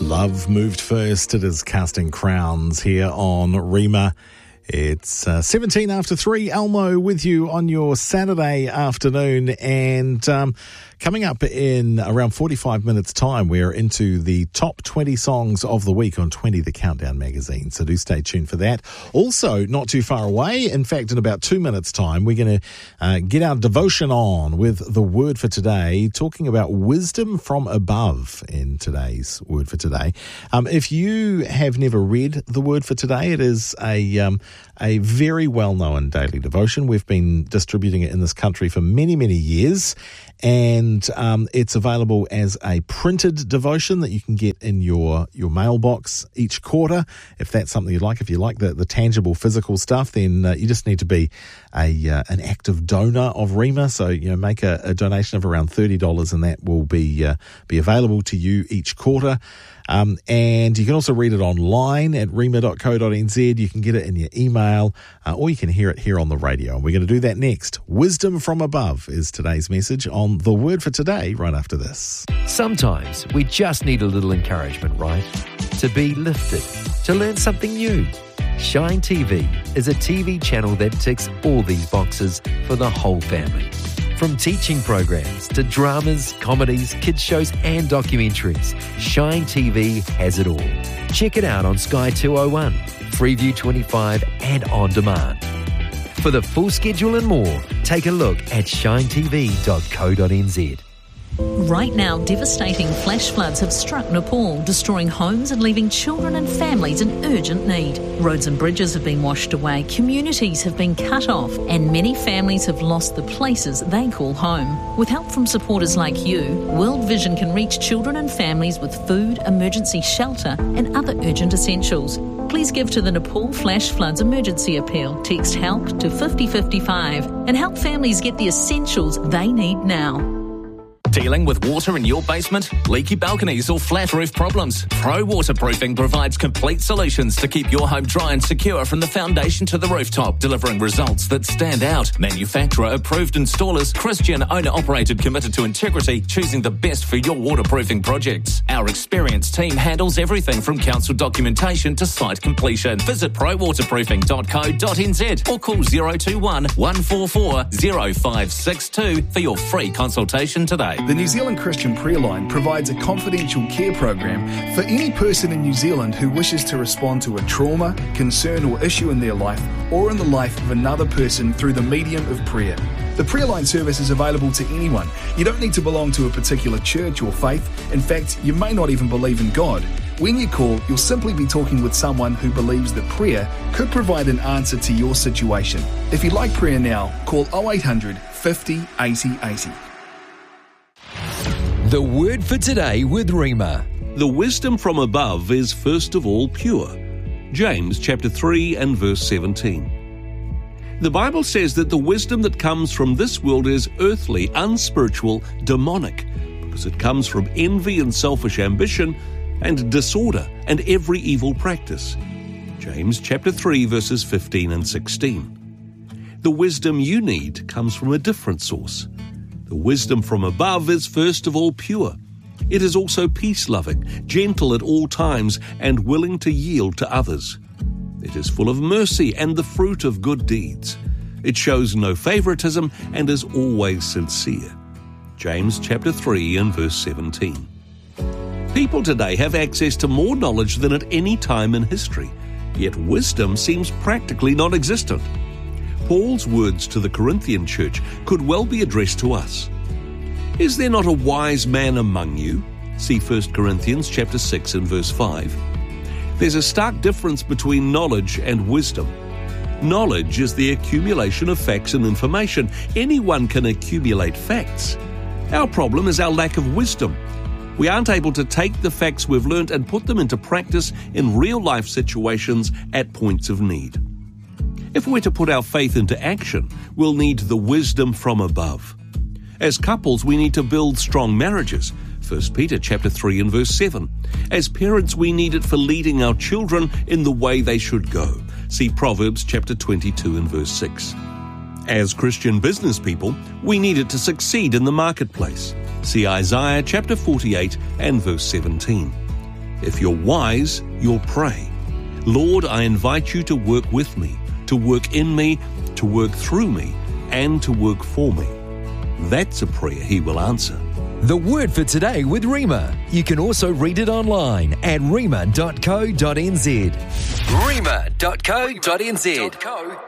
Love moved first. It is Casting Crowns here on Rima. It's 17 after 3. Elmo with you on your Saturday afternoon. And coming up in around 45 minutes' time, we're into the top 20 songs of the week on 20 The Countdown magazine. So do stay tuned for that. Also, not too far away, in fact, in about 2 minutes' time, we're going to get our devotion on with the word for today, talking about wisdom from above in today's word for today. If you have never read the word for today, it is a very well-known daily devotion. We've been distributing it in this country for many, many years, and it's available as a printed devotion that you can get in your mailbox each quarter, if that's something you'd like. If you like the tangible, physical stuff, then you just need to be an active donor of Rima. So, make a donation of around $30, and that will be available to you each quarter. And you can also read it online at rima.co.nz. You can get it in your email, or you can hear it here on the radio. And we're going to do that next. Wisdom from above is today's message on The Word for Today, right after this. Sometimes we just need a little encouragement, right? To be lifted, to learn something new. Shine TV is a TV channel that ticks all these boxes for the whole family. From teaching programs to dramas, comedies, kids shows and documentaries, Shine TV has it all. Check it out on Sky 201, Freeview 25 and on demand. For the full schedule and more, take a look at shinetv.co.nz. Right now, devastating flash floods have struck Nepal, destroying homes and leaving children and families in urgent need. Roads and bridges have been washed away, communities have been cut off, and many families have lost the places they call home. With help from supporters like you, World Vision can reach children and families with food, emergency shelter, and other urgent essentials. Please give to the Nepal Flash Floods Emergency Appeal. Text HELP to 5055 and help families get the essentials they need now. Dealing with water in your basement, leaky balconies or flat roof problems? Pro Waterproofing provides complete solutions to keep your home dry and secure from the foundation to the rooftop, delivering results that stand out. Manufacturer-approved installers, Christian owner-operated, committed to integrity, choosing the best for your waterproofing projects. Our experienced team handles everything from council documentation to site completion. Visit prowaterproofing.co.nz or call 021 144 0562 for your free consultation today. The New Zealand Christian Prayer Line provides a confidential care program for any person in New Zealand who wishes to respond to a trauma, concern or issue in their life or in the life of another person through the medium of prayer. The Prayer Line service is available to anyone. You don't need to belong to a particular church or faith. In fact, you may not even believe in God. When you call, you'll simply be talking with someone who believes that prayer could provide an answer to your situation. If you'd like prayer now, call 0800 50 80 80. The word for today with Rima. The wisdom from above is first of all pure. James chapter 3 and verse 17. The Bible says that the wisdom that comes from this world is earthly, unspiritual, demonic, because it comes from envy and selfish ambition and disorder and every evil practice. James chapter 3 verses 15 and 16. The wisdom you need comes from a different source. The wisdom from above is first of all pure. It is also peace-loving, gentle at all times, and willing to yield to others. It is full of mercy and the fruit of good deeds. It shows no favoritism and is always sincere. James chapter 3 and verse 17. People today have access to more knowledge than at any time in history, yet wisdom seems practically non-existent. Paul's words to the Corinthian church could well be addressed to us. Is there not a wise man among you? See 1 Corinthians chapter 6 and verse 5. There's a stark difference between knowledge and wisdom. Knowledge is the accumulation of facts and information. Anyone can accumulate facts. Our problem is our lack of wisdom. We aren't able to take the facts we've learned and put them into practice in real-life situations at points of need. If we're to put our faith into action, we'll need the wisdom from above. As couples, we need to build strong marriages. 1 Peter chapter 3 and verse 7. As parents, we need it for leading our children in the way they should go. See Proverbs chapter 22 and verse 6. As Christian business people, we need it to succeed in the marketplace. See Isaiah chapter 48 and verse 17. If you're wise, you'll pray, Lord, I invite you to work with me, to work in me, to work through me, and to work for me. That's a prayer he will answer. The Word for Today with Rhema. You can also read it online at rhema.co.nz. rhema.co.nz